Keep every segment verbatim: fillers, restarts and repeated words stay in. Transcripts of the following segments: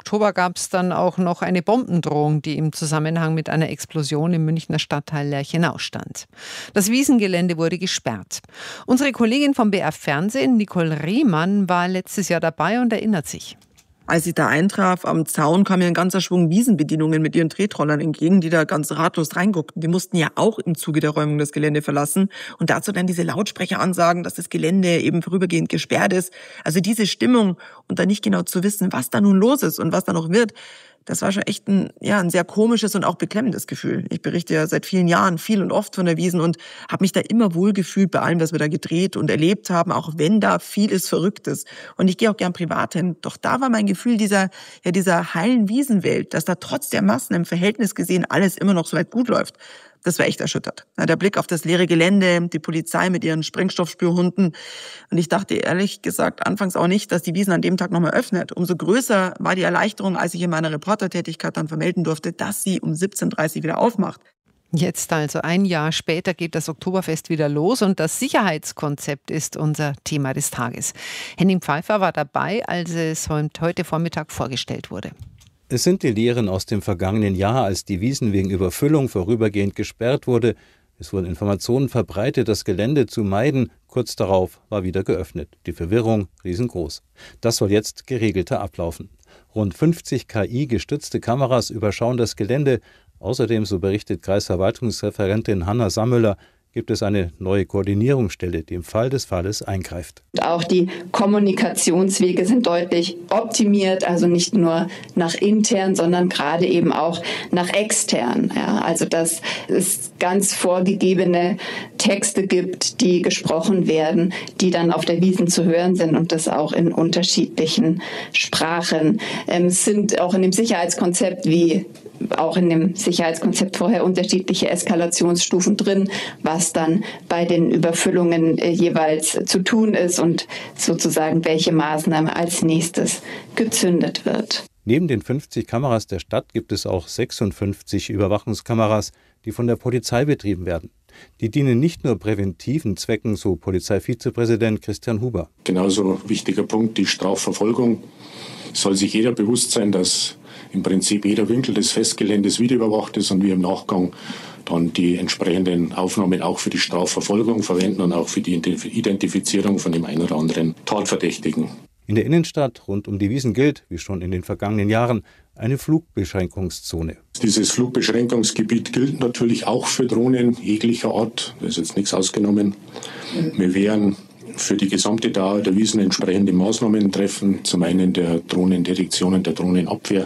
Oktober gab es dann auch noch eine Bombendrohung, die im Zusammenhang mit einer Explosion im Münchner Stadtteil Lerchenau stand. Das Wiesengelände wurde gesperrt. Unsere Kollegin vom B R Fernsehen, Nicole Rehmann, war letztes Jahr dabei und erinnert sich. Als ich da eintraf, am Zaun kam mir ein ganzer Schwung Wiesenbedienungen mit ihren Tretrollern entgegen, die da ganz ratlos reinguckten. Die mussten ja auch im Zuge der Räumung das Gelände verlassen. Und dazu dann diese Lautsprecheransagen, dass das Gelände eben vorübergehend gesperrt ist. Also diese Stimmung und dann nicht genau zu wissen, was da nun los ist und was da noch wird, das war schon echt ein, ja, ein sehr komisches und auch beklemmendes Gefühl. Ich berichte ja seit vielen Jahren viel und oft von der Wiesn und habe mich da immer wohlgefühlt bei allem, was wir da gedreht und erlebt haben, auch wenn da vieles Verrücktes. Und ich gehe auch gern privat hin. Doch da war mein Gefühl dieser, ja, dieser heilen Wiesenwelt, dass da trotz der Massen im Verhältnis gesehen alles immer noch so weit gut läuft. Das war echt erschüttert. Der Blick auf das leere Gelände, die Polizei mit ihren Sprengstoffspürhunden. Und ich dachte ehrlich gesagt anfangs auch nicht, dass die Wiesn an dem Tag nochmal öffnet. Umso größer war die Erleichterung, als ich in meiner Reportertätigkeit dann vermelden durfte, dass sie um siebzehn Uhr dreißig wieder aufmacht. Jetzt also ein Jahr später geht das Oktoberfest wieder los und das Sicherheitskonzept ist unser Thema des Tages. Henning Pfeiffer war dabei, als es heute Vormittag vorgestellt wurde. Es sind die Lehren aus dem vergangenen Jahr, als die Wiesn wegen Überfüllung vorübergehend gesperrt wurde. Es wurden Informationen verbreitet, das Gelände zu meiden. Kurz darauf war wieder geöffnet. Die Verwirrung riesengroß. Das soll jetzt geregelter ablaufen. Rund fünfzig K I-gestützte Kameras überschauen das Gelände. Außerdem, so berichtet Kreisverwaltungsreferentin Hanna Sammüller, gibt es eine neue Koordinierungsstelle, die im Fall des Falles eingreift. Auch die Kommunikationswege sind deutlich optimiert, also nicht nur nach intern, sondern gerade eben auch nach extern. Ja, also dass es ganz vorgegebene Texte gibt, die gesprochen werden, die dann auf der Wiesn zu hören sind und das auch in unterschiedlichen Sprachen. Ähm, es sind auch in dem Sicherheitskonzept wie auch in dem Sicherheitskonzept vorher unterschiedliche Eskalationsstufen drin, was dann bei den Überfüllungen äh, jeweils zu tun ist und sozusagen welche Maßnahme als nächstes gezündet wird. Neben den fünfzig Kameras der Stadt gibt es auch sechsundfünfzig Überwachungskameras, die von der Polizei betrieben werden. Die dienen nicht nur präventiven Zwecken, so Polizeivizepräsident Christian Huber. Genauso wichtiger Punkt, die Strafverfolgung. Es soll sich jeder bewusst sein, dass im Prinzip jeder Winkel des Festgeländes videoüberwacht ist und wir im Nachgang dann die entsprechenden Aufnahmen auch für die Strafverfolgung verwenden und auch für die Identifizierung von dem einen oder anderen Tatverdächtigen. In der Innenstadt rund um die Wiesn gilt, wie schon in den vergangenen Jahren, eine Flugbeschränkungszone. Dieses Flugbeschränkungsgebiet gilt natürlich auch für Drohnen jeglicher Art. Da ist jetzt nichts ausgenommen. Wir werden für die gesamte Dauer der Wiesn entsprechende Maßnahmen treffen. Zum einen der Drohnendetektion und der Drohnenabwehr,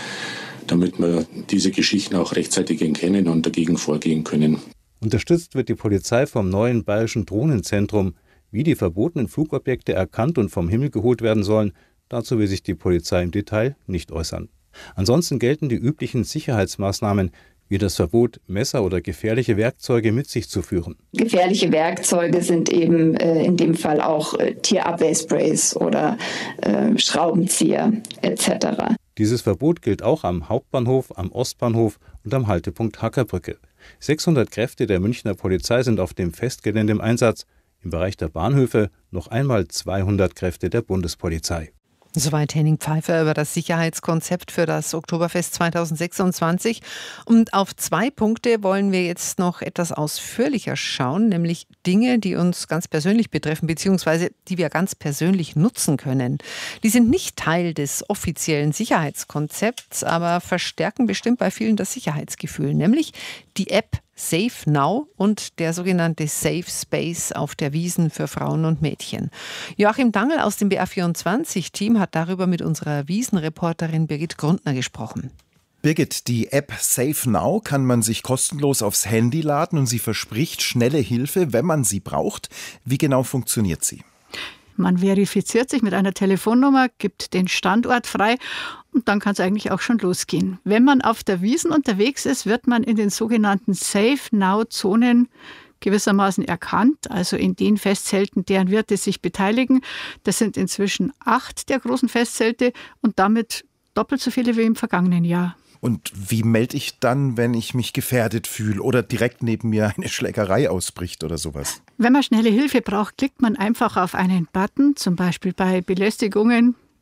damit wir diese Geschichten auch rechtzeitig erkennen und dagegen vorgehen können. Unterstützt wird die Polizei vom neuen Bayerischen Drohnenzentrum. Wie die verbotenen Flugobjekte erkannt und vom Himmel geholt werden sollen, dazu will sich die Polizei im Detail nicht äußern. Ansonsten gelten die üblichen Sicherheitsmaßnahmen, wie das Verbot, Messer oder gefährliche Werkzeuge mit sich zu führen. Gefährliche Werkzeuge sind eben äh, in dem Fall auch äh, Tierabwehrsprays oder äh, Schraubenzieher et cetera. Dieses Verbot gilt auch am Hauptbahnhof, am Ostbahnhof und am Haltepunkt Hackerbrücke. sechshundert Kräfte der Münchner Polizei sind auf dem Festgelände im Einsatz. Im Bereich der Bahnhöfe noch einmal zweihundert Kräfte der Bundespolizei. Soweit Henning Pfeiffer über das Sicherheitskonzept für das Oktoberfest zweitausendsechsundzwanzig. Und auf zwei Punkte wollen wir jetzt noch etwas ausführlicher schauen, nämlich Dinge, die uns ganz persönlich betreffen, beziehungsweise die wir ganz persönlich nutzen können. Die sind nicht Teil des offiziellen Sicherheitskonzepts, aber verstärken bestimmt bei vielen das Sicherheitsgefühl, nämlich die App Safe Now und der sogenannte Safe Space auf der Wiesn für Frauen und Mädchen. Joachim Dangl aus dem B R vierundzwanzig-Team hat darüber mit unserer Wiesn-Reporterin Birgit Grundner gesprochen. Birgit, die App Safe Now kann man sich kostenlos aufs Handy laden und sie verspricht schnelle Hilfe, wenn man sie braucht. Wie genau funktioniert sie? Man verifiziert sich mit einer Telefonnummer, gibt den Standort frei und dann kann es eigentlich auch schon losgehen. Wenn man auf der Wiesn unterwegs ist, wird man in den sogenannten Safe-Now-Zonen gewissermaßen erkannt, also in den Festzelten, deren Wirte sich beteiligen. Das sind inzwischen acht der großen Festzelte und damit doppelt so viele wie im vergangenen Jahr. Und wie melde ich dann, wenn ich mich gefährdet fühle oder direkt neben mir eine Schlägerei ausbricht oder sowas? Wenn man schnelle Hilfe braucht, klickt man einfach auf einen Button, zum Beispiel bei Belästigungen,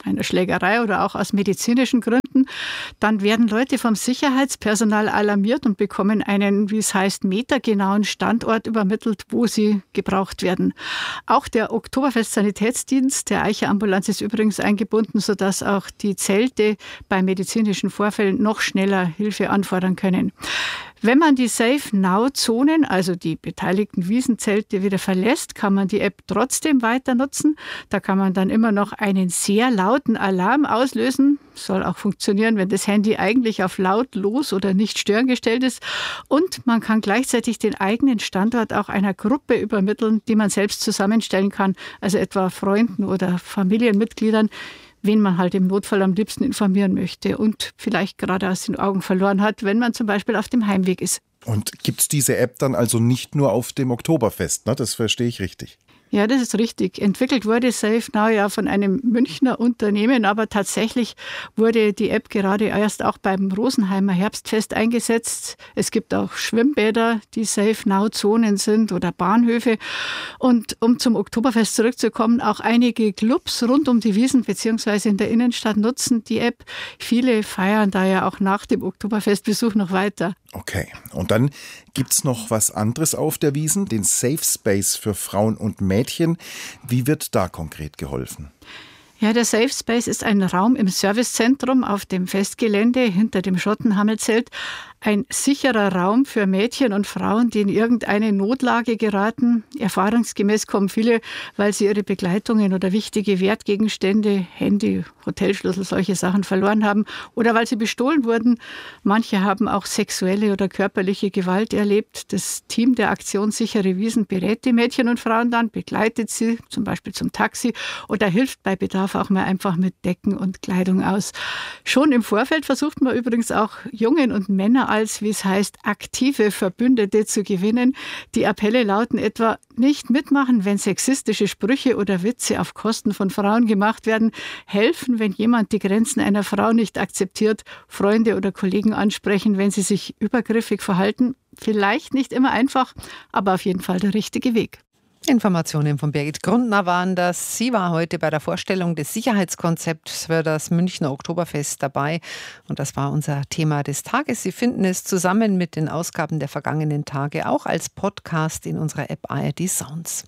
einer Schlägerei oder auch aus medizinischen Gründen, dann werden Leute vom Sicherheitspersonal alarmiert und bekommen einen, wie es heißt, metergenauen Standort übermittelt, wo sie gebraucht werden. Auch der Oktoberfest-Sanitätsdienst der Eicher Ambulanz ist übrigens eingebunden, sodass auch die Zelte bei medizinischen Vorfällen noch schneller Hilfe anfordern können. Wenn man die Safe-Now-Zonen, also die beteiligten Wiesenzelte, wieder verlässt, kann man die App trotzdem weiter nutzen. Da kann man dann immer noch einen sehr lauten Alarm auslösen. Soll auch funktionieren, wenn das Handy eigentlich auf lautlos oder nicht stören gestellt ist. Und man kann gleichzeitig den eigenen Standort auch einer Gruppe übermitteln, die man selbst zusammenstellen kann, also etwa Freunden oder Familienmitgliedern, wen man halt im Notfall am liebsten informieren möchte und vielleicht gerade aus den Augen verloren hat, wenn man zum Beispiel auf dem Heimweg ist. Und gibt es diese App dann also nicht nur auf dem Oktoberfest, ne? Das verstehe ich richtig. Ja, das ist richtig. Entwickelt wurde SafeNow ja von einem Münchner Unternehmen, aber tatsächlich wurde die App gerade erst auch beim Rosenheimer Herbstfest eingesetzt. Es gibt auch Schwimmbäder, die SafeNow-Zonen sind oder Bahnhöfe. Und um zum Oktoberfest zurückzukommen, auch einige Clubs rund um die Wiesn bzw. in der Innenstadt nutzen die App. Viele feiern da ja auch nach dem Oktoberfestbesuch noch weiter. Okay, und dann gibt es noch was anderes auf der Wiesn, den Safe Space für Frauen und Mädchen. Wie wird da konkret geholfen? Ja, der Safe Space ist ein Raum im Servicezentrum auf dem Festgelände hinter dem Schottenhammelzelt. Ein sicherer Raum für Mädchen und Frauen, die in irgendeine Notlage geraten. Erfahrungsgemäß kommen viele, weil sie ihre Begleitungen oder wichtige Wertgegenstände, Handy, Hotelschlüssel, solche Sachen verloren haben oder weil sie bestohlen wurden. Manche haben auch sexuelle oder körperliche Gewalt erlebt. Das Team der Aktion Sichere Wiesn berät die Mädchen und Frauen dann, begleitet sie zum Beispiel zum Taxi oder hilft bei Bedarf auch mal einfach mit Decken und Kleidung aus. Schon im Vorfeld versucht man übrigens auch Jungen und Männer als, wie es heißt, aktive Verbündete zu gewinnen. Die Appelle lauten etwa: nicht mitmachen, wenn sexistische Sprüche oder Witze auf Kosten von Frauen gemacht werden, helfen, wenn jemand die Grenzen einer Frau nicht akzeptiert, Freunde oder Kollegen ansprechen, wenn sie sich übergriffig verhalten. Vielleicht nicht immer einfach, aber auf jeden Fall der richtige Weg. Informationen von Birgit Grundner waren das. Sie war heute bei der Vorstellung des Sicherheitskonzepts für das Münchner Oktoberfest dabei. Und das war unser Thema des Tages. Sie finden es zusammen mit den Ausgaben der vergangenen Tage auch als Podcast in unserer App A R D Sounds.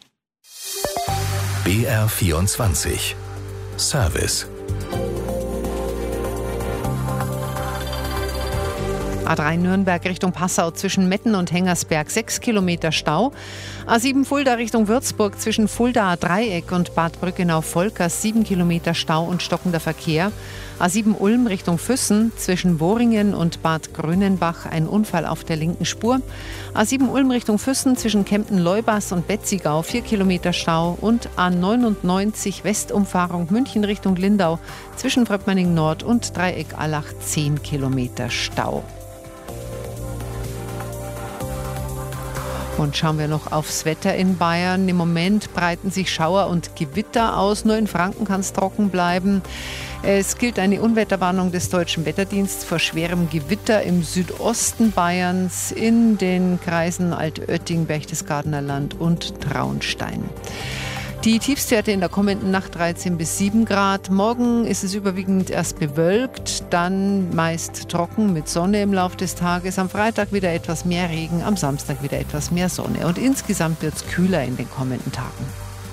B R vierundzwanzig Service. A drei Nürnberg Richtung Passau zwischen Metten und Hengersberg sechs Kilometer Stau. A sieben Fulda Richtung Würzburg zwischen Fuldaer Dreieck und Bad Brückenau-Volkers sieben Kilometer Stau und stockender Verkehr. A sieben Ulm Richtung Füssen zwischen Boringen und Bad Grönenbach ein Unfall auf der linken Spur. A sieben Ulm Richtung Füssen zwischen Kempten-Leubas und Betzigau vier Kilometer Stau und A neunundneunzig Westumfahrung München Richtung Lindau zwischen Fröppmanning Nord und Dreieck-Allach zehn Kilometer Stau. Und schauen wir noch aufs Wetter in Bayern. Im Moment breiten sich Schauer und Gewitter aus. Nur in Franken kann es trocken bleiben. Es gilt eine Unwetterwarnung des Deutschen Wetterdienstes vor schwerem Gewitter im Südosten Bayerns in den Kreisen Altötting, Berchtesgadener Land und Traunstein. Die Tiefstwerte in der kommenden Nacht dreizehn bis sieben Grad. Morgen ist es überwiegend erst bewölkt, dann meist trocken mit Sonne im Laufe des Tages. Am Freitag wieder etwas mehr Regen, am Samstag wieder etwas mehr Sonne. Und insgesamt wird es kühler in den kommenden Tagen.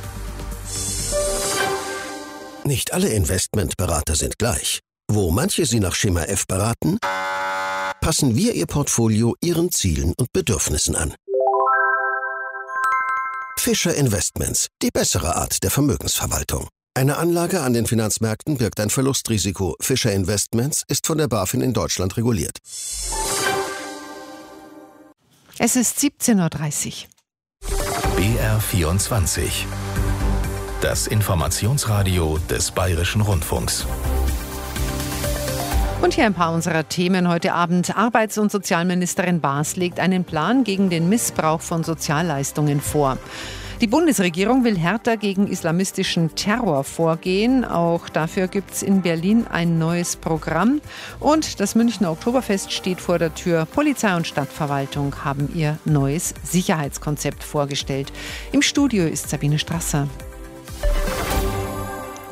Nicht alle Investmentberater sind gleich. Wo manche Sie nach Schema F beraten, passen wir Ihr Portfolio Ihren Zielen und Bedürfnissen an. Fischer Investments, die bessere Art der Vermögensverwaltung. Eine Anlage an den Finanzmärkten birgt ein Verlustrisiko. Fischer Investments ist von der BaFin in Deutschland reguliert. Es ist siebzehn Uhr dreißig. B R vierundzwanzig. Das Informationsradio des Bayerischen Rundfunks. Und hier ein paar unserer Themen heute Abend. Arbeits- und Sozialministerin Baas legt einen Plan gegen den Missbrauch von Sozialleistungen vor. Die Bundesregierung will härter gegen islamistischen Terror vorgehen. Auch dafür gibt es in Berlin ein neues Programm. Und das Münchner Oktoberfest steht vor der Tür. Polizei und Stadtverwaltung haben ihr neues Sicherheitskonzept vorgestellt. Im Studio ist Sabine Strasser.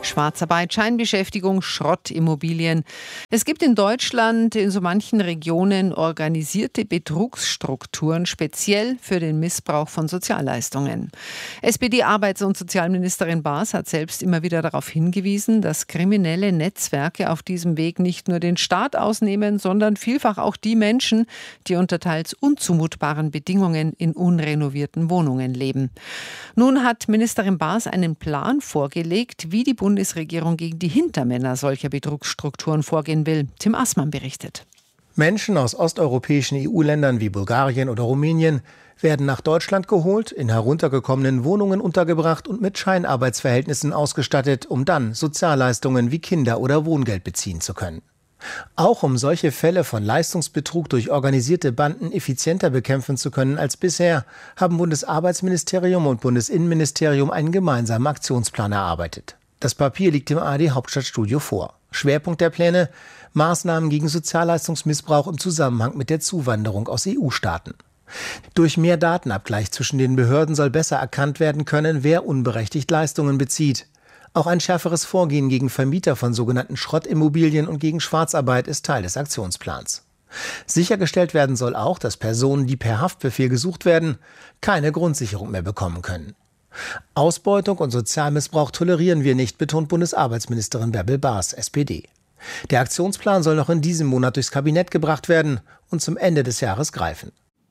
Schwarzarbeit, Scheinbeschäftigung, Schrottimmobilien. Es gibt in Deutschland in so manchen Regionen organisierte Betrugsstrukturen, speziell für den Missbrauch von Sozialleistungen. S P D-Arbeits- und Sozialministerin Baas hat selbst immer wieder darauf hingewiesen, dass kriminelle Netzwerke auf diesem Weg nicht nur den Staat ausnehmen, sondern vielfach auch die Menschen, die unter teils unzumutbaren Bedingungen in unrenovierten Wohnungen leben. Nun hat Ministerin Baas einen Plan vorgelegt, wie die Bundesregierung gegen die Hintermänner solcher Betrugsstrukturen vorgehen will. Tim Assmann berichtet. Menschen aus osteuropäischen E U-Ländern wie Bulgarien oder Rumänien werden nach Deutschland geholt, in heruntergekommenen Wohnungen untergebracht und mit Scheinarbeitsverhältnissen ausgestattet, um dann Sozialleistungen wie Kinder- oder Wohngeld beziehen zu können. Auch um solche Fälle von Leistungsbetrug durch organisierte Banden effizienter bekämpfen zu können als bisher, haben Bundesarbeitsministerium und Bundesinnenministerium einen gemeinsamen Aktionsplan erarbeitet. Das Papier liegt im A R D-Hauptstadtstudio vor. Schwerpunkt der Pläne: Maßnahmen gegen Sozialleistungsmissbrauch im Zusammenhang mit der Zuwanderung aus E U-Staaten. Durch mehr Datenabgleich zwischen den Behörden soll besser erkannt werden können, wer unberechtigt Leistungen bezieht. Auch ein schärferes Vorgehen gegen Vermieter von sogenannten Schrottimmobilien und gegen Schwarzarbeit ist Teil des Aktionsplans. Sichergestellt werden soll auch, dass Personen, die per Haftbefehl gesucht werden, keine Grundsicherung mehr bekommen können. Ausbeutung und Sozialmissbrauch tolerieren wir nicht, betont Bundesarbeitsministerin Bärbel Baas, S P D. Der Aktionsplan soll noch in diesem Monat durchs Kabinett gebracht werden und zum Ende des Jahres greifen.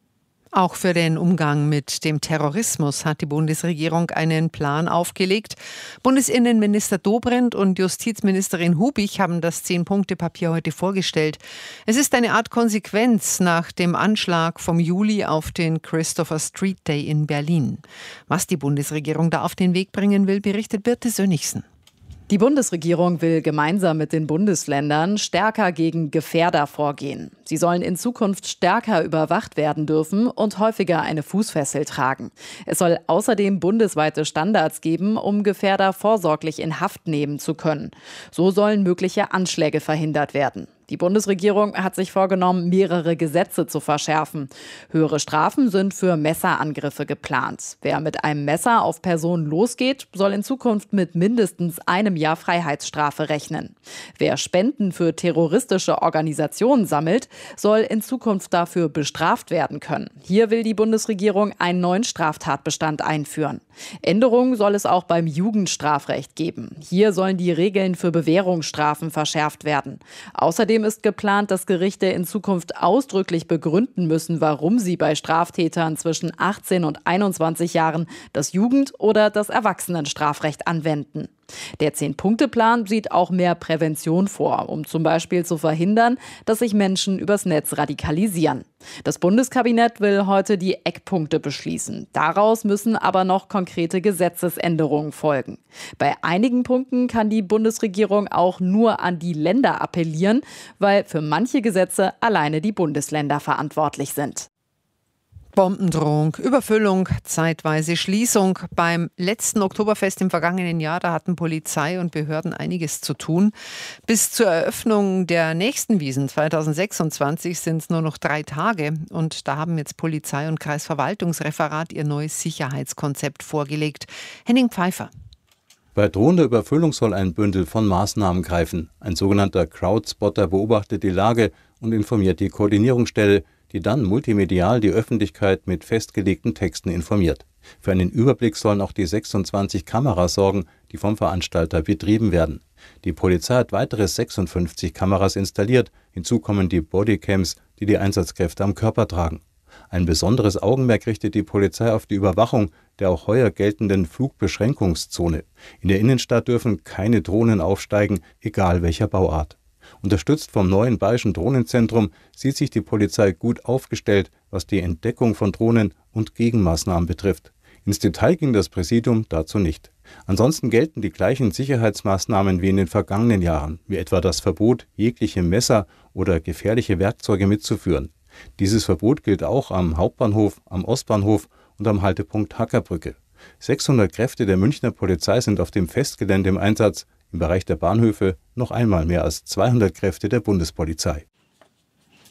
Auch für den Umgang mit dem Terrorismus hat die Bundesregierung einen Plan aufgelegt. Bundesinnenminister Dobrindt und Justizministerin Hubich haben das Zehn-Punkte-Papier heute vorgestellt. Es ist eine Art Konsequenz nach dem Anschlag vom Juli auf den Christopher Street Day in Berlin. Was die Bundesregierung da auf den Weg bringen will, berichtet Birte Sönnigsen. Die Bundesregierung will gemeinsam mit den Bundesländern stärker gegen Gefährder vorgehen. Sie sollen in Zukunft stärker überwacht werden dürfen und häufiger eine Fußfessel tragen. Es soll außerdem bundesweite Standards geben, um Gefährder vorsorglich in Haft nehmen zu können. So sollen mögliche Anschläge verhindert werden. Die Bundesregierung hat sich vorgenommen, mehrere Gesetze zu verschärfen. Höhere Strafen sind für Messerangriffe geplant. Wer mit einem Messer auf Personen losgeht, soll in Zukunft mit mindestens einem Jahr Freiheitsstrafe rechnen. Wer Spenden für terroristische Organisationen sammelt, soll in Zukunft dafür bestraft werden können. Hier will die Bundesregierung einen neuen Straftatbestand einführen. Änderungen soll es auch beim Jugendstrafrecht geben. Hier sollen die Regeln für Bewährungsstrafen verschärft werden. Außerdem ist geplant, dass Gerichte in Zukunft ausdrücklich begründen müssen, warum sie bei Straftätern zwischen achtzehn und einundzwanzig Jahren das Jugend- oder das Erwachsenenstrafrecht anwenden. Der Zehn-Punkte-Plan sieht auch mehr Prävention vor, um zum Beispiel zu verhindern, dass sich Menschen übers Netz radikalisieren. Das Bundeskabinett will heute die Eckpunkte beschließen. Daraus müssen aber noch konkrete Gesetzesänderungen folgen. Bei einigen Punkten kann die Bundesregierung auch nur an die Länder appellieren, weil für manche Gesetze alleine die Bundesländer verantwortlich sind. Bombendrohung, Überfüllung, zeitweise Schließung. Beim letzten Oktoberfest im vergangenen Jahr, da hatten Polizei und Behörden einiges zu tun. Bis zur Eröffnung der nächsten Wiesn zweitausendsechsundzwanzig sind es nur noch drei Tage. Und da haben jetzt Polizei und Kreisverwaltungsreferat ihr neues Sicherheitskonzept vorgelegt. Henning Pfeiffer. Bei drohender Überfüllung soll ein Bündel von Maßnahmen greifen. Ein sogenannter Crowdspotter beobachtet die Lage und informiert die Koordinierungsstelle, die dann multimedial die Öffentlichkeit mit festgelegten Texten informiert. Für einen Überblick sollen auch die sechsundzwanzig Kameras sorgen, die vom Veranstalter betrieben werden. Die Polizei hat weitere sechsundfünfzig Kameras installiert. Hinzu kommen die Bodycams, die die Einsatzkräfte am Körper tragen. Ein besonderes Augenmerk richtet die Polizei auf die Überwachung der auch heuer geltenden Flugbeschränkungszone. In der Innenstadt dürfen keine Drohnen aufsteigen, egal welcher Bauart. Unterstützt vom neuen Bayerischen Drohnenzentrum sieht sich die Polizei gut aufgestellt, was die Entdeckung von Drohnen und Gegenmaßnahmen betrifft. Ins Detail ging das Präsidium dazu nicht. Ansonsten gelten die gleichen Sicherheitsmaßnahmen wie in den vergangenen Jahren, wie etwa das Verbot, jegliche Messer oder gefährliche Werkzeuge mitzuführen. Dieses Verbot gilt auch am Hauptbahnhof, am Ostbahnhof und am Haltepunkt Hackerbrücke. sechshundert Kräfte der Münchner Polizei sind auf dem Festgelände im Einsatz, im Bereich der Bahnhöfe noch einmal mehr als zweihundert Kräfte der Bundespolizei.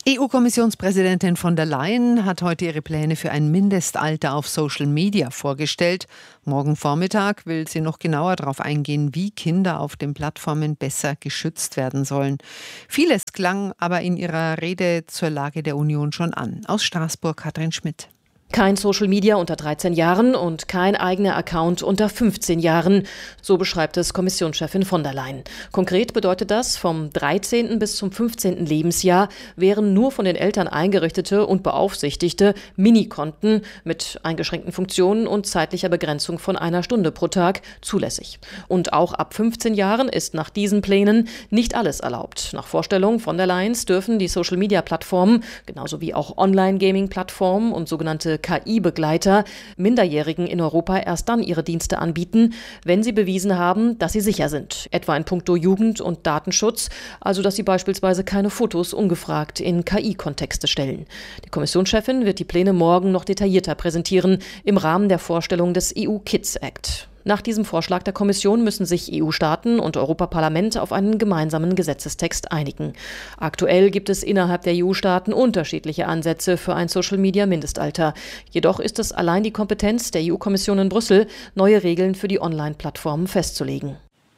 E U-Kommissionspräsidentin von der Leyen hat heute ihre Pläne für ein Mindestalter auf Social Media vorgestellt. Morgen Vormittag will sie noch genauer darauf eingehen, wie Kinder auf den Plattformen besser geschützt werden sollen. Vieles klang aber in ihrer Rede zur Lage der Union schon an. Aus Straßburg Katrin Schmidt. Kein Social Media unter dreizehn Jahren und kein eigener Account unter fünfzehn Jahren. So beschreibt es Kommissionschefin von der Leyen. Konkret bedeutet das, vom dreizehnten bis zum fünfzehnten Lebensjahr wären nur von den Eltern eingerichtete und beaufsichtigte Minikonten mit eingeschränkten Funktionen und zeitlicher Begrenzung von einer Stunde pro Tag zulässig. Und auch ab fünfzehn Jahren ist nach diesen Plänen nicht alles erlaubt. Nach Vorstellung von der Leyen dürfen die Social-Media-Plattformen, genauso wie auch Online-Gaming-Plattformen und sogenannte K I-Begleiter Minderjährigen in Europa erst dann ihre Dienste anbieten, wenn sie bewiesen haben, dass sie sicher sind. Etwa in puncto Jugend- und Datenschutz, also dass sie beispielsweise keine Fotos ungefragt in K I-Kontexte stellen. Die Kommissionschefin wird die Pläne morgen noch detaillierter präsentieren im Rahmen der Vorstellung des E U-Kids Act. Nach diesem Vorschlag der Kommission müssen sich E U-Staaten und Europaparlament auf einen gemeinsamen Gesetzestext einigen. Aktuell gibt es innerhalb der E U-Staaten unterschiedliche Ansätze für ein Social-Media-Mindestalter. Jedoch ist es allein die Kompetenz der E U-Kommission in Brüssel, neue Regeln für die Online-Plattformen festzulegen.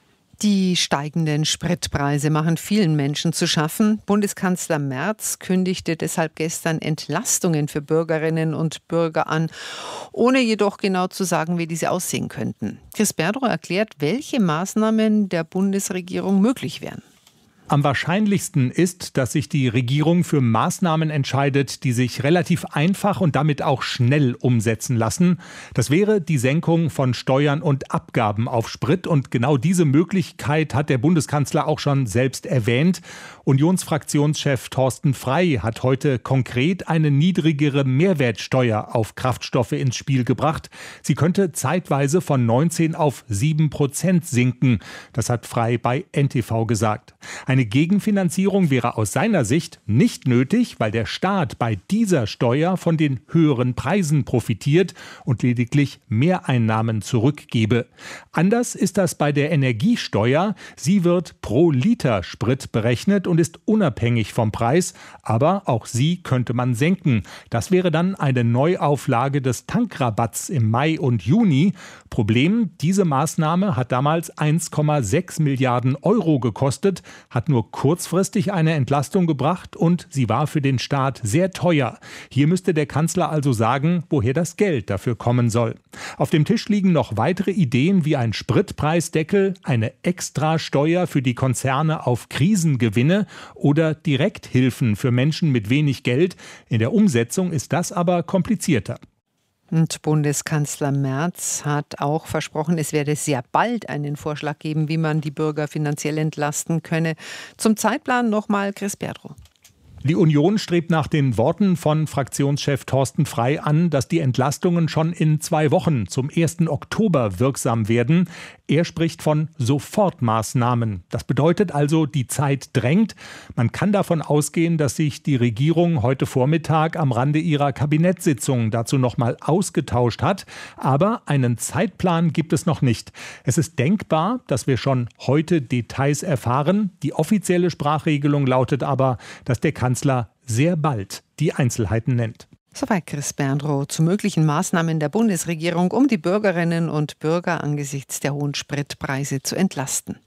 Die steigenden Spritpreise machen vielen Menschen zu schaffen. Bundeskanzler Merz kündigte deshalb gestern Entlastungen für Bürgerinnen und Bürger an, ohne jedoch genau zu sagen, wie diese aussehen könnten. Chris Berdrow erklärt, welche Maßnahmen der Bundesregierung möglich wären. Am wahrscheinlichsten ist, dass sich die Regierung für Maßnahmen entscheidet, die sich relativ einfach und damit auch schnell umsetzen lassen. Das wäre die Senkung von Steuern und Abgaben auf Sprit. Und genau diese Möglichkeit hat der Bundeskanzler auch schon selbst erwähnt. Unionsfraktionschef Thorsten Frey hat heute konkret eine niedrigere Mehrwertsteuer auf Kraftstoffe ins Spiel gebracht. Sie könnte zeitweise von neunzehn auf sieben Prozent sinken. Das hat Frey bei N T V gesagt. Eine Gegenfinanzierung wäre aus seiner Sicht nicht nötig, weil der Staat bei dieser Steuer von den höheren Preisen profitiert und lediglich Mehreinnahmen zurückgebe. Anders ist das bei der Energiesteuer. Sie wird pro Liter Sprit berechnet und ist unabhängig vom Preis, aber auch sie könnte man senken. Das wäre dann eine Neuauflage des Tankrabatts im Mai und Juni. Problem, diese Maßnahme hat damals eins Komma sechs Milliarden Euro gekostet, hat nur kurzfristig eine Entlastung gebracht und sie war für den Staat sehr teuer. Hier müsste der Kanzler also sagen, woher das Geld dafür kommen soll. Auf dem Tisch liegen noch weitere Ideen wie ein Spritpreisdeckel, eine Extrasteuer für die Konzerne auf Krisengewinne oder Direkthilfen für Menschen mit wenig Geld. In der Umsetzung ist das aber komplizierter. Und Bundeskanzler Merz hat auch versprochen, es werde sehr bald einen Vorschlag geben, wie man die Bürger finanziell entlasten könne. Zum Zeitplan nochmal Chris Berdrow. Die Union strebt nach den Worten von Fraktionschef Thorsten Frey an, dass die Entlastungen schon in zwei Wochen zum ersten Oktober wirksam werden. Er spricht von Sofortmaßnahmen. Das bedeutet also, die Zeit drängt. Man kann davon ausgehen, dass sich die Regierung heute Vormittag am Rande ihrer Kabinettssitzung dazu nochmal ausgetauscht hat. Aber einen Zeitplan gibt es noch nicht. Es ist denkbar, dass wir schon heute Details erfahren. Die offizielle Sprachregelung lautet aber, dass der Kanzler sehr bald die Einzelheiten nennt. Soweit Chris Berdrow zu möglichen Maßnahmen der Bundesregierung, um die Bürgerinnen und Bürger angesichts der hohen Spritpreise zu entlasten.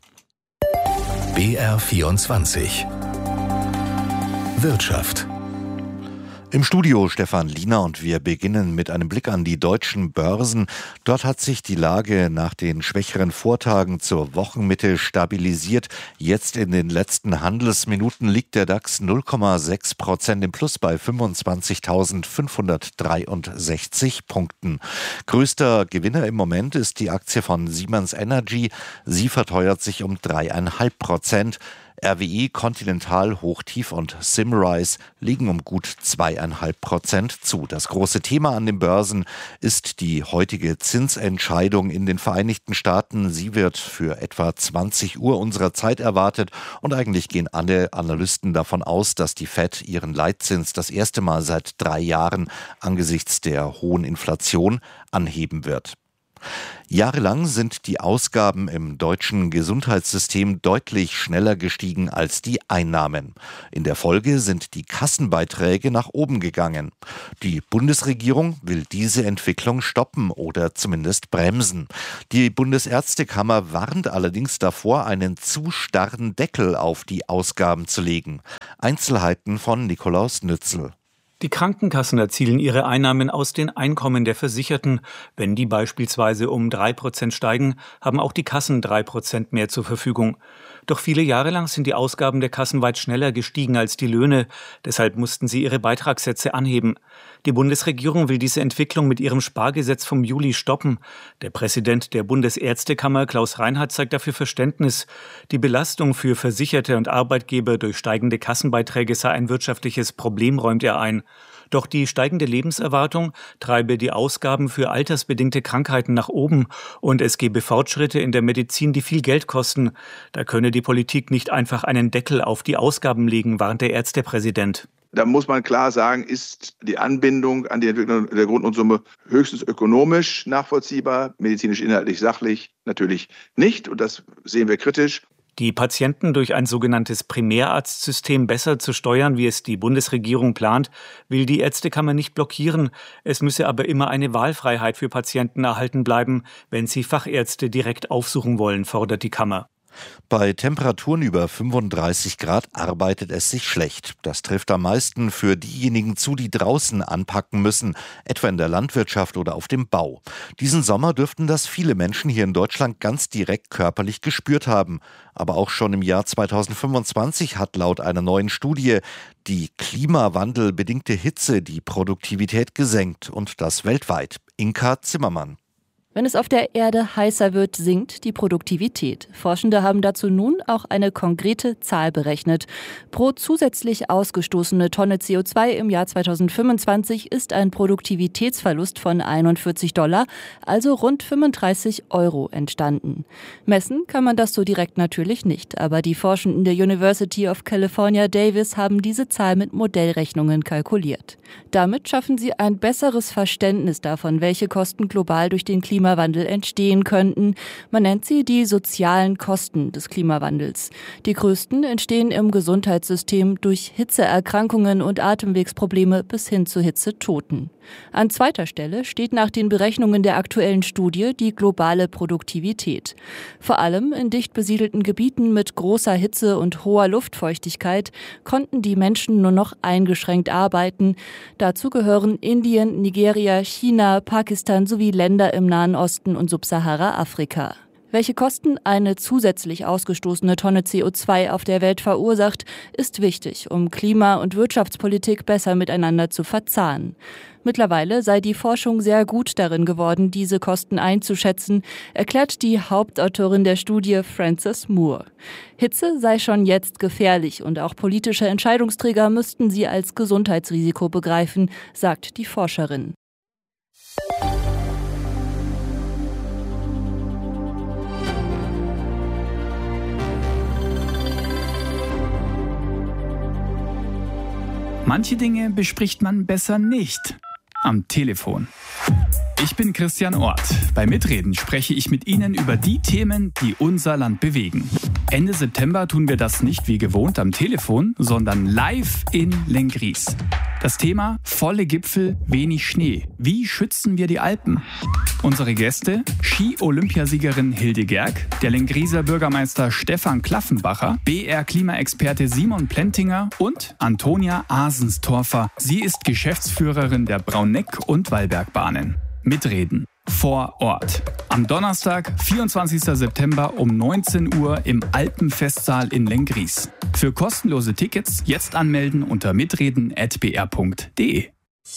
B R vierundzwanzig Wirtschaft. Im Studio Stefan Liener und wir beginnen mit einem Blick an die deutschen Börsen. Dort hat sich die Lage nach den schwächeren Vortagen zur Wochenmitte stabilisiert. Jetzt in den letzten Handelsminuten liegt der DAX null Komma sechs Prozent im Plus bei fünfundzwanzigtausendfünfhundertdreiundsechzig Punkten. Größter Gewinner im Moment ist die Aktie von Siemens Energy. Sie verteuert sich um drei Komma fünf Prozent. R W E, Continental, Hochtief und Simrise liegen um gut zwei Komma fünf Prozent zu. Das große Thema an den Börsen ist die heutige Zinsentscheidung in den Vereinigten Staaten. Sie wird für etwa zwanzig Uhr unserer Zeit erwartet und eigentlich gehen alle Analysten davon aus, dass die Fed ihren Leitzins das erste Mal seit drei Jahren angesichts der hohen Inflation anheben wird. Jahrelang sind die Ausgaben im deutschen Gesundheitssystem deutlich schneller gestiegen als die Einnahmen. In der Folge sind die Kassenbeiträge nach oben gegangen. Die Bundesregierung will diese Entwicklung stoppen oder zumindest bremsen. Die Bundesärztekammer warnt allerdings davor, einen zu starren Deckel auf die Ausgaben zu legen. Einzelheiten von Nikolaus Nützel. Die Krankenkassen erzielen ihre Einnahmen aus den Einkommen der Versicherten. Wenn die beispielsweise um drei Prozent steigen, haben auch die Kassen drei Prozent mehr zur Verfügung. Doch viele Jahre lang sind die Ausgaben der Kassen weit schneller gestiegen als die Löhne. Deshalb mussten sie ihre Beitragssätze anheben. Die Bundesregierung will diese Entwicklung mit ihrem Spargesetz vom Juli stoppen. Der Präsident der Bundesärztekammer, Klaus Reinhardt, zeigt dafür Verständnis. Die Belastung für Versicherte und Arbeitgeber durch steigende Kassenbeiträge sei ein wirtschaftliches Problem, räumt er ein. Doch die steigende Lebenserwartung treibe die Ausgaben für altersbedingte Krankheiten nach oben und es gebe Fortschritte in der Medizin, die viel Geld kosten. Da könne die Politik nicht einfach einen Deckel auf die Ausgaben legen, warnt der Ärztepräsident. Da muss man klar sagen, ist die Anbindung an die Entwicklung der Grundlohnsumme höchstens ökonomisch nachvollziehbar, medizinisch, inhaltlich, sachlich natürlich nicht. Und das sehen wir kritisch. Die Patienten durch ein sogenanntes Primärarztsystem besser zu steuern, wie es die Bundesregierung plant, will die Ärztekammer nicht blockieren. Es müsse aber immer eine Wahlfreiheit für Patienten erhalten bleiben, wenn sie Fachärzte direkt aufsuchen wollen, fordert die Kammer. Bei Temperaturen über fünfunddreißig Grad arbeitet es sich schlecht. Das trifft am meisten für diejenigen zu, die draußen anpacken müssen, etwa in der Landwirtschaft oder auf dem Bau. Diesen Sommer dürften das viele Menschen hier in Deutschland ganz direkt körperlich gespürt haben. Aber auch schon im Jahr zweitausendfünfundzwanzig hat laut einer neuen Studie die klimawandelbedingte Hitze die Produktivität gesenkt und das weltweit. Inka Zimmermann. Wenn es auf der Erde heißer wird, sinkt die Produktivität. Forschende haben dazu nun auch eine konkrete Zahl berechnet. Pro zusätzlich ausgestoßene Tonne C O zwei im Jahr zweitausendfünfundzwanzig ist ein Produktivitätsverlust von einundvierzig Dollar, also rund fünfunddreißig Euro entstanden. Messen kann man das so direkt natürlich nicht, aber die Forschenden der University of California, Davis haben diese Zahl mit Modellrechnungen kalkuliert. Damit schaffen sie ein besseres Verständnis davon, welche Kosten global durch den Klimawandel Klimawandel entstehen könnten. Man nennt sie die sozialen Kosten des Klimawandels. Die größten entstehen im Gesundheitssystem durch Hitzeerkrankungen und Atemwegsprobleme bis hin zu Hitzetoten. An zweiter Stelle steht nach den Berechnungen der aktuellen Studie die globale Produktivität. Vor allem in dicht besiedelten Gebieten mit großer Hitze und hoher Luftfeuchtigkeit konnten die Menschen nur noch eingeschränkt arbeiten. Dazu gehören Indien, Nigeria, China, Pakistan sowie Länder im Nahen Osten und Subsahara-Afrika. Welche Kosten eine zusätzlich ausgestoßene Tonne C O zwei auf der Welt verursacht, ist wichtig, um Klima- und Wirtschaftspolitik besser miteinander zu verzahnen. Mittlerweile sei die Forschung sehr gut darin geworden, diese Kosten einzuschätzen, erklärt die Hauptautorin der Studie Frances Moore. Hitze sei schon jetzt gefährlich und auch politische Entscheidungsträger müssten sie als Gesundheitsrisiko begreifen, sagt die Forscherin. Manche Dinge bespricht man besser nicht am Telefon. Ich bin Christian Ort. Bei Mitreden spreche ich mit Ihnen über die Themen, die unser Land bewegen. Ende September tun wir das nicht wie gewohnt am Telefon, sondern live in Lenggries. Das Thema: volle Gipfel, wenig Schnee. Wie schützen wir die Alpen? Unsere Gäste: Ski-Olympiasiegerin Hilde Gerg, der Lengrieser Bürgermeister Stefan Klaffenbacher, B R-Klimaexperte Simon Plentinger und Antonia Asenstorfer. Sie ist Geschäftsführerin der Brauneck- und Wallbergbahnen. Mitreden vor Ort. Am Donnerstag, vierundzwanzigsten September um neunzehn Uhr im Alpenfestsaal in Lenggries. Für kostenlose Tickets jetzt anmelden unter mitreden at b r punkt d e.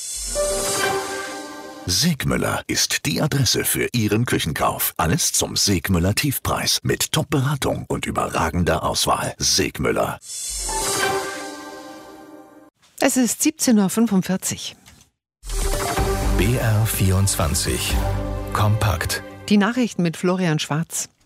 Segmüller ist die Adresse für Ihren Küchenkauf. Alles zum Segmüller Tiefpreis mit Top-Beratung und überragender Auswahl. Segmüller. Es ist siebzehn Uhr fünfundvierzig. B R vierundzwanzig. Kompakt. Die Nachrichten mit Florian Schwarz.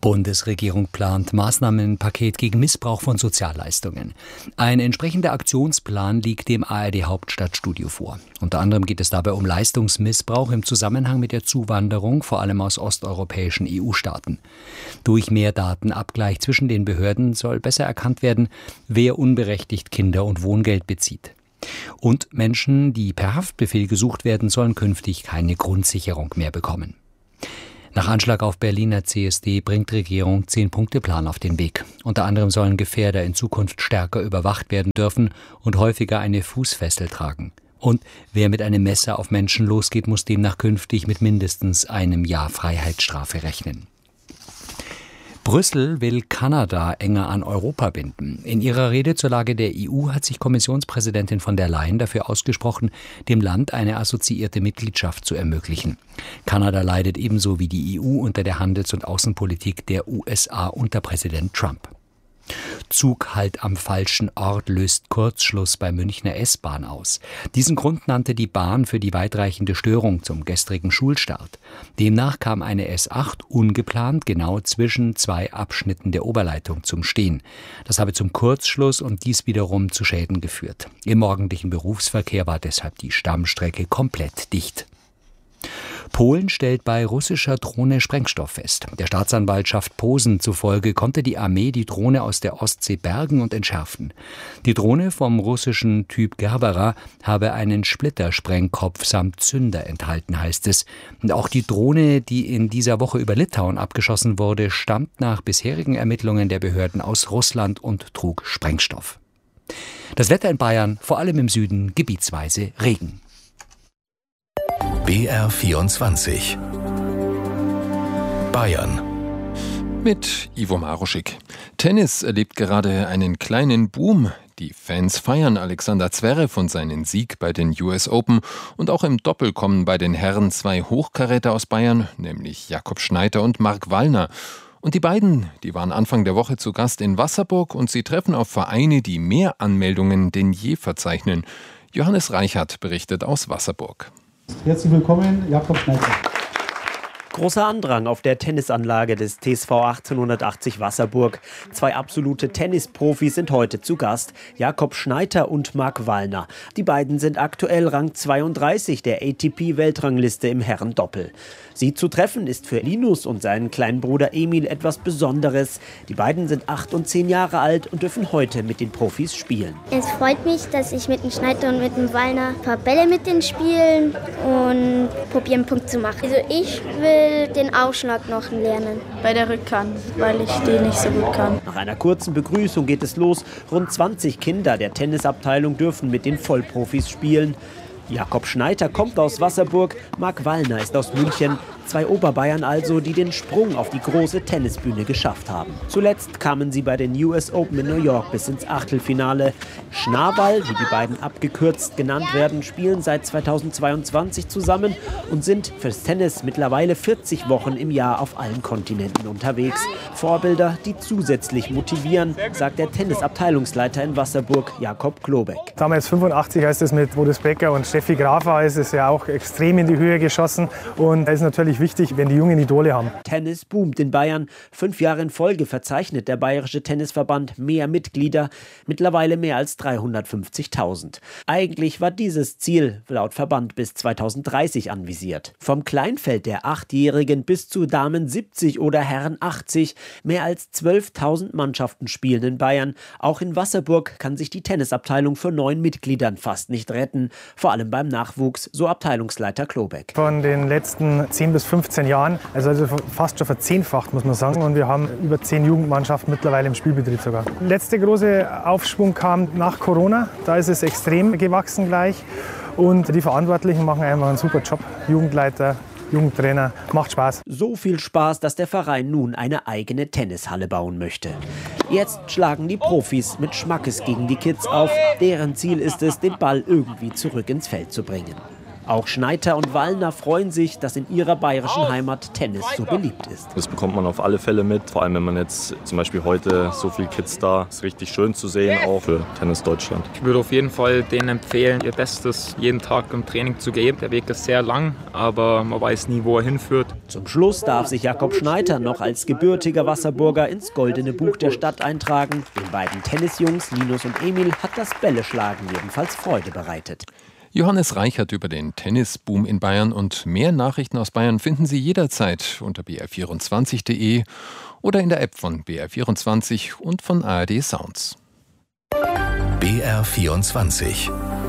Bundesregierung plant Maßnahmenpaket gegen Missbrauch von Sozialleistungen. Ein entsprechender Aktionsplan liegt dem A R D-Hauptstadtstudio vor. Unter anderem geht es dabei um Leistungsmissbrauch im Zusammenhang mit der Zuwanderung, vor allem aus osteuropäischen E U-Staaten. Durch mehr Datenabgleich zwischen den Behörden soll besser erkannt werden, wer unberechtigt Kinder- und Wohngeld bezieht. Und Menschen, die per Haftbefehl gesucht werden, sollen künftig keine Grundsicherung mehr bekommen. Nach Anschlag auf Berliner C S D bringt Regierung Zehn-Punkte-Plan auf den Weg. Unter anderem sollen Gefährder in Zukunft stärker überwacht werden dürfen und häufiger eine Fußfessel tragen. Und wer mit einem Messer auf Menschen losgeht, muss demnach künftig mit mindestens einem Jahr Freiheitsstrafe rechnen. Brüssel will Kanada enger an Europa binden. In ihrer Rede zur Lage der E U hat sich Kommissionspräsidentin von der Leyen dafür ausgesprochen, dem Land eine assoziierte Mitgliedschaft zu ermöglichen. Kanada leidet ebenso wie die E U unter der Handels- und Außenpolitik der U S A unter Präsident Trump. Zug halt am falschen Ort löst Kurzschluss bei Münchner S-Bahn aus. Diesen Grund nannte die Bahn für die weitreichende Störung zum gestrigen Schulstart. Demnach kam eine S acht ungeplant genau zwischen zwei Abschnitten der Oberleitung zum Stehen. Das habe zum Kurzschluss und dies wiederum zu Schäden geführt. Im morgendlichen Berufsverkehr war deshalb die Stammstrecke komplett dicht. Polen stellt bei russischer Drohne Sprengstoff fest. Der Staatsanwaltschaft Posen zufolge konnte die Armee die Drohne aus der Ostsee bergen und entschärfen. Die Drohne vom russischen Typ Gerbera habe einen Splittersprengkopf samt Zünder enthalten, heißt es. Und auch die Drohne, die in dieser Woche über Litauen abgeschossen wurde, stammt nach bisherigen Ermittlungen der Behörden aus Russland und trug Sprengstoff. Das Wetter in Bayern, vor allem im Süden, gebietsweise Regen. B R vierundzwanzig Bayern mit Ivo Maruschik. Tennis erlebt gerade einen kleinen Boom. Die Fans feiern Alexander Zverev und seinen Sieg bei den U S Open. Und auch im Doppel kommen bei den Herren zwei Hochkaräter aus Bayern, nämlich Jakob Schneider und Marc Wallner. Und die beiden, die waren Anfang der Woche zu Gast in Wasserburg und sie treffen auf Vereine, die mehr Anmeldungen denn je verzeichnen. Johannes Reichert berichtet aus Wasserburg. Herzlich willkommen, Jakob Schneider. Großer Andrang auf der Tennisanlage des T S V achtzehnhundertachtzig Wasserburg. Zwei absolute Tennisprofis sind heute zu Gast, Jakob Schneider und Marc Wallner. Die beiden sind aktuell Rang zweiunddreißig der A T P-Weltrangliste im Herrendoppel. Sie zu treffen ist für Linus und seinen kleinen Bruder Emil etwas Besonderes. Die beiden sind acht und zehn Jahre alt und dürfen heute mit den Profis spielen. Es freut mich, dass ich mit dem Schneider und mit dem Wallner ein paar Bälle mit denen spielen und probieren, einen Punkt zu machen. Also ich will den Aufschlag noch lernen bei der Rückhand, weil ich den nicht so gut kann. Nach einer kurzen Begrüßung geht es los. Rund zwanzig Kinder der Tennisabteilung dürfen mit den Vollprofis spielen. Jakob Schneider kommt aus Wasserburg, Marc Wallner ist aus München. Zwei Oberbayern also, die den Sprung auf die große Tennisbühne geschafft haben. Zuletzt kamen sie bei den U S Open in New York bis ins Achtelfinale. Schnabel, wie die beiden abgekürzt genannt werden, spielen seit zweitausendzweiundzwanzig zusammen und sind fürs Tennis mittlerweile vierzig Wochen im Jahr auf allen Kontinenten unterwegs. Vorbilder, die zusätzlich motivieren, sagt der Tennisabteilungsleiter in Wasserburg, Jakob Klobeck. Damals fünfundachtzig heißt es mit Boris Becker und Steffi Grafer, ist es ja auch extrem in die Höhe geschossen und es ist natürlich wichtig, wenn die jungen Idole haben. Tennis boomt in Bayern. Fünf Jahre in Folge verzeichnet der Bayerische Tennisverband mehr Mitglieder, mittlerweile mehr als dreihundertfünfzigtausend. Eigentlich war dieses Ziel laut Verband bis zweitausenddreißig anvisiert. Vom Kleinfeld der Achtjährigen bis zu Damen siebzig oder Herren achtzig. Mehr als zwölftausend Mannschaften spielen in Bayern. Auch in Wasserburg kann sich die Tennisabteilung für neun Mitgliedern fast nicht retten. Vor allem beim Nachwuchs, so Abteilungsleiter Klobeck. Von den letzten zehn bis fünfzehn Jahren, also, also fast schon verzehnfacht, muss man sagen. Und wir haben über zehn Jugendmannschaften mittlerweile im Spielbetrieb sogar. Der letzte große Aufschwung kam nach Corona. Da ist es extrem gewachsen gleich. Und die Verantwortlichen machen einfach einen super Job. Jugendleiter, Jugendtrainer, macht Spaß. So viel Spaß, dass der Verein nun eine eigene Tennishalle bauen möchte. Jetzt schlagen die Profis mit Schmackes gegen die Kids auf. Deren Ziel ist es, den Ball irgendwie zurück ins Feld zu bringen. Auch Schneiter und Wallner freuen sich, dass in ihrer bayerischen Heimat Tennis so beliebt ist. Das bekommt man auf alle Fälle mit, vor allem wenn man jetzt zum Beispiel heute so viele Kids da ist, richtig schön zu sehen, auch für Tennis Deutschland. Ich würde auf jeden Fall denen empfehlen, ihr Bestes jeden Tag im Training zu geben. Der Weg ist sehr lang, aber man weiß nie, wo er hinführt. Zum Schluss darf sich Jakob Schneiter noch als gebürtiger Wasserburger ins Goldene Buch der Stadt eintragen. Den beiden Tennisjungs Linus und Emil hat das Bälleschlagen jedenfalls Freude bereitet. Johannes Reichert über den Tennisboom in Bayern und mehr Nachrichten aus Bayern finden Sie jederzeit unter b r vierundzwanzig punkt d e oder in der App von B R vierundzwanzig und von A R D Sounds. B R vierundzwanzig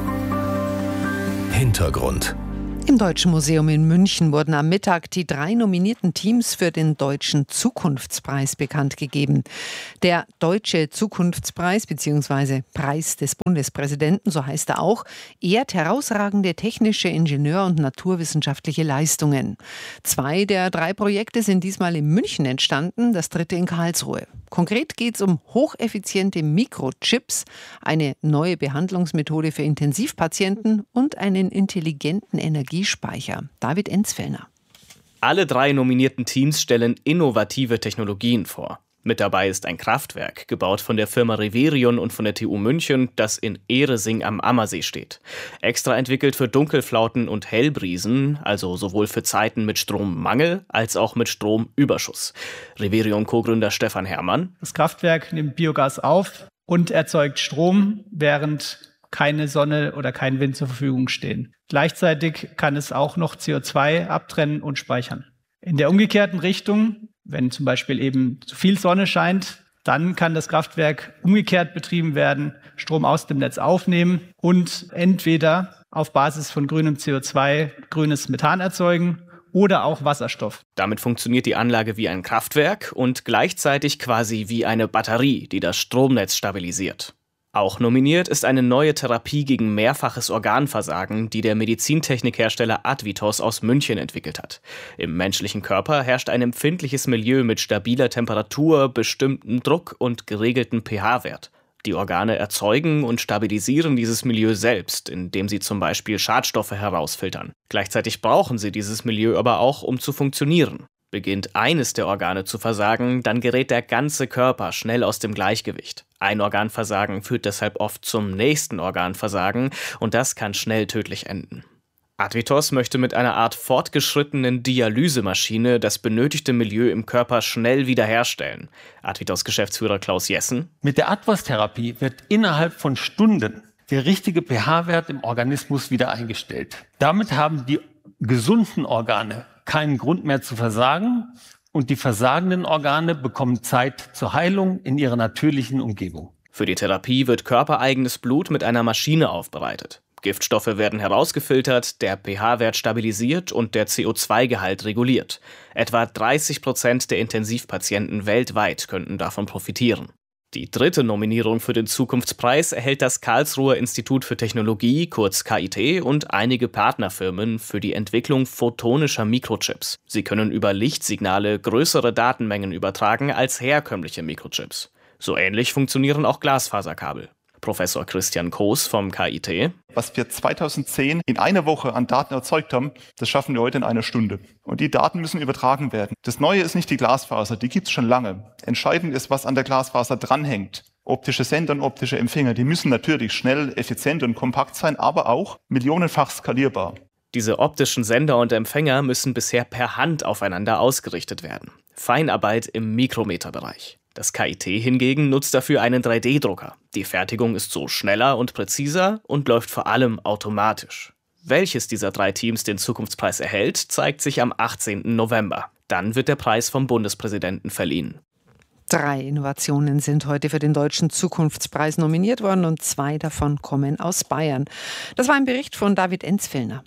Hintergrund. Im Deutschen Museum in München wurden am Mittag die drei nominierten Teams für den Deutschen Zukunftspreis bekannt gegeben. Der Deutsche Zukunftspreis bzw. Preis des Bundespräsidenten, so heißt er auch, ehrt herausragende technische, Ingenieur- und naturwissenschaftliche Leistungen. Zwei der drei Projekte sind diesmal in München entstanden, das dritte in Karlsruhe. Konkret geht es um hocheffiziente Mikrochips, eine neue Behandlungsmethode für Intensivpatienten und einen intelligenten Energiespeicher. David Enzfellner. Alle drei nominierten Teams stellen innovative Technologien vor. Mit dabei ist ein Kraftwerk, gebaut von der Firma Reverion und von der T U München, das in Ehresing am Ammersee steht. Extra entwickelt für Dunkelflauten und Hellbriesen, also sowohl für Zeiten mit Strommangel als auch mit Stromüberschuss. Reverion-Co-Gründer Stefan Herrmann. Das Kraftwerk nimmt Biogas auf und erzeugt Strom, während keine Sonne oder kein Wind zur Verfügung stehen. Gleichzeitig kann es auch noch C O zwei abtrennen und speichern. In der umgekehrten Richtung, wenn zum Beispiel eben zu viel Sonne scheint, dann kann das Kraftwerk umgekehrt betrieben werden, Strom aus dem Netz aufnehmen und entweder auf Basis von grünem C O zwei grünes Methan erzeugen oder auch Wasserstoff. Damit funktioniert die Anlage wie ein Kraftwerk und gleichzeitig quasi wie eine Batterie, die das Stromnetz stabilisiert. Auch nominiert ist eine neue Therapie gegen mehrfaches Organversagen, die der Medizintechnikhersteller Advitos aus München entwickelt hat. Im menschlichen Körper herrscht ein empfindliches Milieu mit stabiler Temperatur, bestimmtem Druck und geregeltem pH-Wert. Die Organe erzeugen und stabilisieren dieses Milieu selbst, indem sie zum Beispiel Schadstoffe herausfiltern. Gleichzeitig brauchen sie dieses Milieu aber auch, um zu funktionieren. Beginnt eines der Organe zu versagen, dann gerät der ganze Körper schnell aus dem Gleichgewicht. Ein Organversagen führt deshalb oft zum nächsten Organversagen und das kann schnell tödlich enden. Advitos möchte mit einer Art fortgeschrittenen Dialysemaschine das benötigte Milieu im Körper schnell wiederherstellen. Advitos Geschäftsführer Klaus Jessen. Mit der Advos-Therapie wird innerhalb von Stunden der richtige pH-Wert im Organismus wieder eingestellt. Damit haben die gesunden Organe keinen Grund mehr zu versagen und die versagenden Organe bekommen Zeit zur Heilung in ihrer natürlichen Umgebung. Für die Therapie wird körpereigenes Blut mit einer Maschine aufbereitet. Giftstoffe werden herausgefiltert, der pH-Wert stabilisiert und der C O zwei Gehalt reguliert. Etwa dreißig Prozent der Intensivpatienten weltweit könnten davon profitieren. Die dritte Nominierung für den Zukunftspreis erhält das Karlsruher Institut für Technologie, kurz K I T, und einige Partnerfirmen für die Entwicklung photonischer Mikrochips. Sie können über Lichtsignale größere Datenmengen übertragen als herkömmliche Mikrochips. So ähnlich funktionieren auch Glasfaserkabel. Professor Christian Koos vom K I T. Was wir zweitausendzehn in einer Woche an Daten erzeugt haben, das schaffen wir heute in einer Stunde. Und die Daten müssen übertragen werden. Das Neue ist nicht die Glasfaser, die gibt's schon lange. Entscheidend ist, was an der Glasfaser dranhängt. Optische Sender und optische Empfänger, die müssen natürlich schnell, effizient und kompakt sein, aber auch millionenfach skalierbar. Diese optischen Sender und Empfänger müssen bisher per Hand aufeinander ausgerichtet werden. Feinarbeit im Mikrometerbereich. Das K I T hingegen nutzt dafür einen drei D Drucker. Die Fertigung ist so schneller und präziser und läuft vor allem automatisch. Welches dieser drei Teams den Zukunftspreis erhält, zeigt sich am achtzehnten November. Dann wird der Preis vom Bundespräsidenten verliehen. Drei Innovationen sind heute für den Deutschen Zukunftspreis nominiert worden und zwei davon kommen aus Bayern. Das war ein Bericht von David Enzfellner.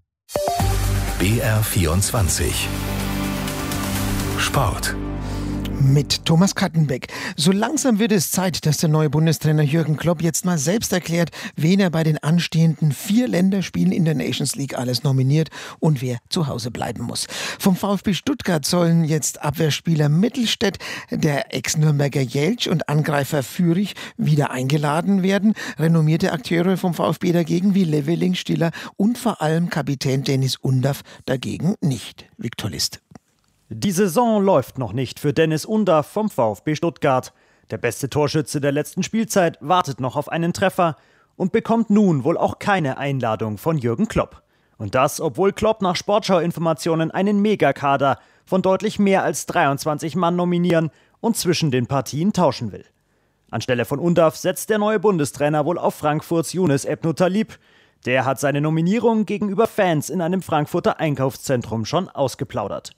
B R vierundzwanzig Sport. Mit Thomas Kattenbeck. So langsam wird es Zeit, dass der neue Bundestrainer Jürgen Klopp jetzt mal selbst erklärt, wen er bei den anstehenden vier Länderspielen in der Nations League alles nominiert und wer zu Hause bleiben muss. Vom VfB Stuttgart sollen jetzt Abwehrspieler Mittelstädt, der Ex-Nürnberger Jeltsch und Angreifer Führig wieder eingeladen werden. Renommierte Akteure vom VfB dagegen wie Leveling, Stiller und vor allem Kapitän Dennis Undaff dagegen nicht. Viktor List. Die Saison läuft noch nicht für Dennis Undaff vom VfB Stuttgart. Der beste Torschütze der letzten Spielzeit wartet noch auf einen Treffer und bekommt nun wohl auch keine Einladung von Jürgen Klopp. Und das, obwohl Klopp nach Sportschau-Informationen einen Megakader von deutlich mehr als dreiundzwanzig Mann nominieren und zwischen den Partien tauschen will. Anstelle von Undaff setzt der neue Bundestrainer wohl auf Frankfurts Younes Ebnou Talib. Der hat seine Nominierung gegenüber Fans in einem Frankfurter Einkaufszentrum schon ausgeplaudert.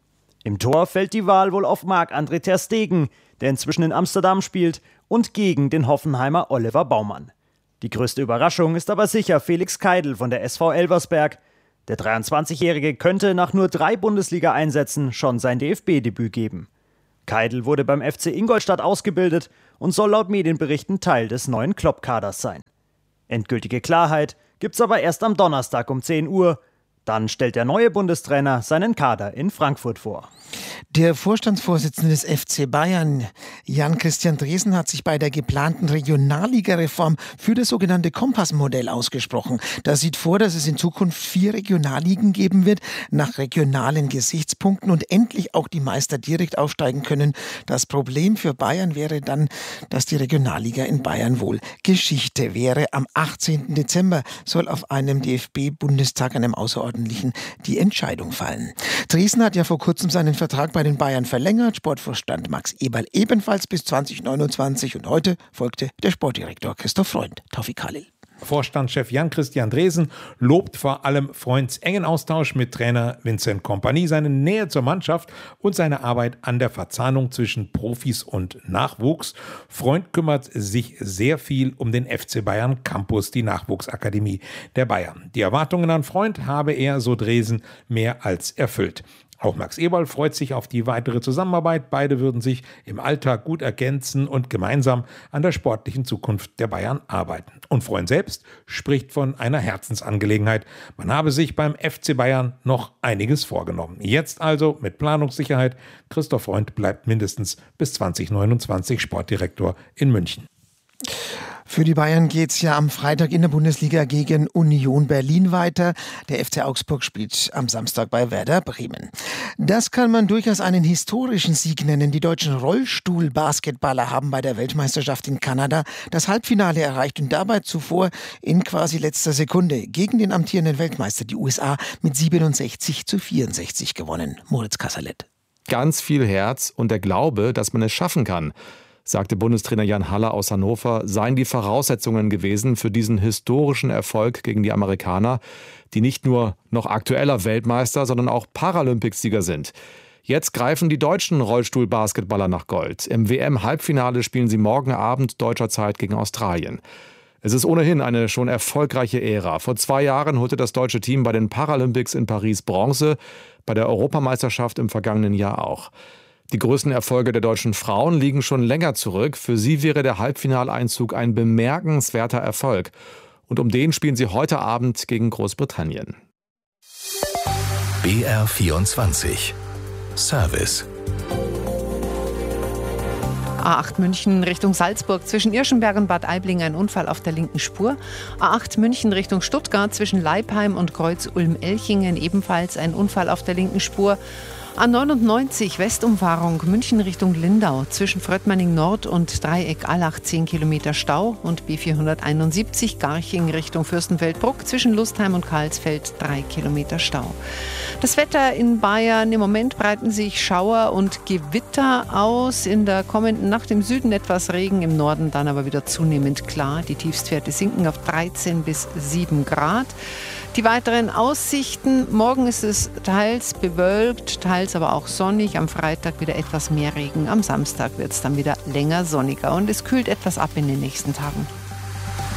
Im Tor fällt die Wahl wohl auf Marc-André ter Stegen, der inzwischen in Amsterdam spielt, und gegen den Hoffenheimer Oliver Baumann. Die größte Überraschung ist aber sicher Felix Keidl von der S V Elversberg. Der dreiundzwanzigjährige könnte nach nur drei Bundesliga-Einsätzen schon sein D F B-Debüt geben. Keidl wurde beim F C Ingolstadt ausgebildet und soll laut Medienberichten Teil des neuen Klopp-Kaders sein. Endgültige Klarheit gibt's aber erst am Donnerstag um zehn Uhr. Dann stellt der neue Bundestrainer seinen Kader in Frankfurt vor. Der Vorstandsvorsitzende des F C Bayern, Jan-Christian Dresen, hat sich bei der geplanten Regionalliga-Reform für das sogenannte Kompassmodell ausgesprochen. Das sieht vor, dass es in Zukunft vier Regionalligen geben wird, nach regionalen Gesichtspunkten und endlich auch die Meister direkt aufsteigen können. Das Problem für Bayern wäre dann, dass die Regionalliga in Bayern wohl Geschichte wäre. Am achtzehnten Dezember soll auf einem D F B-Bundestag, einem außerordentlichen, die Entscheidung fallen. Dresen hat ja vor kurzem seinen Vertrag bei den Bayern verlängert, Sportvorstand Max Eberl ebenfalls bis zwanzig neunundzwanzig und heute folgte der Sportdirektor Christoph Freund. Taufik Khalil. Vorstandschef Jan-Christian Dresen lobt vor allem Freunds engen Austausch mit Trainer Vincent Kompany, seine Nähe zur Mannschaft und seine Arbeit an der Verzahnung zwischen Profis und Nachwuchs. Freund kümmert sich sehr viel um den F C Bayern Campus, die Nachwuchsakademie der Bayern. Die Erwartungen an Freund habe er, so Dresen, mehr als erfüllt. Auch Max Eberl freut sich auf die weitere Zusammenarbeit. Beide würden sich im Alltag gut ergänzen und gemeinsam an der sportlichen Zukunft der Bayern arbeiten. Und Freund selbst spricht von einer Herzensangelegenheit. Man habe sich beim F C Bayern noch einiges vorgenommen. Jetzt also mit Planungssicherheit. Christoph Freund bleibt mindestens bis zwanzig neunundzwanzig Sportdirektor in München. Für die Bayern geht's ja am Freitag in der Bundesliga gegen Union Berlin weiter. Der F C Augsburg spielt am Samstag bei Werder Bremen. Das kann man durchaus einen historischen Sieg nennen. Die deutschen Rollstuhl-Basketballer haben bei der Weltmeisterschaft in Kanada das Halbfinale erreicht und dabei zuvor in quasi letzter Sekunde gegen den amtierenden Weltmeister, die U S A, mit siebenundsechzig zu vierundsechzig gewonnen. Moritz Kasserlet. Ganz viel Herz und der Glaube, dass man es schaffen kann, sagte Bundestrainer Jan Haller aus Hannover, seien die Voraussetzungen gewesen für diesen historischen Erfolg gegen die Amerikaner, die nicht nur noch aktueller Weltmeister, sondern auch Paralympicsieger sind. Jetzt greifen die deutschen Rollstuhl-Basketballer nach Gold. Im W M-Halbfinale spielen sie morgen Abend deutscher Zeit gegen Australien. Es ist ohnehin eine schon erfolgreiche Ära. Vor zwei Jahren holte das deutsche Team bei den Paralympics in Paris Bronze, bei der Europameisterschaft im vergangenen Jahr auch. Die größten Erfolge der deutschen Frauen liegen schon länger zurück. Für sie wäre der Halbfinaleinzug ein bemerkenswerter Erfolg. Und um den spielen sie heute Abend gegen Großbritannien. B R vierundzwanzig Service. A acht München Richtung Salzburg, zwischen Irschenberg und Bad Aibling ein Unfall auf der linken Spur. A acht München Richtung Stuttgart, zwischen Leipheim und Kreuz Ulm-Elchingen ebenfalls ein Unfall auf der linken Spur. A neunundneunzig Westumfahrung München Richtung Lindau, zwischen Fröttmanning Nord und Dreieck Allach zehn Kilometer Stau und B vierhunderteinundsiebzig Garching Richtung Fürstenfeldbruck, zwischen Lustheim und Karlsfeld drei Kilometer Stau. Das Wetter in Bayern: im Moment breiten sich Schauer und Gewitter aus. In der kommenden Nacht im Süden etwas Regen, im Norden dann aber wieder zunehmend klar. Die Tiefstwerte sinken auf dreizehn bis sieben Grad. Die weiteren Aussichten: morgen ist es teils bewölkt, teils aber auch sonnig. Am Freitag wieder etwas mehr Regen. Am Samstag wird es dann wieder länger sonniger und es kühlt etwas ab in den nächsten Tagen.